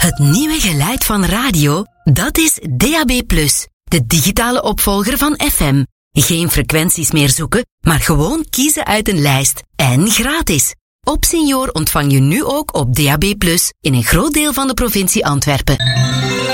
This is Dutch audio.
Het nieuwe geluid van radio, dat is DAB+, de digitale opvolger van FM. Geen frequenties meer zoeken, maar gewoon kiezen uit een lijst. En gratis. Op Senior ontvang je nu ook op DAB+, in een groot deel van de provincie Antwerpen.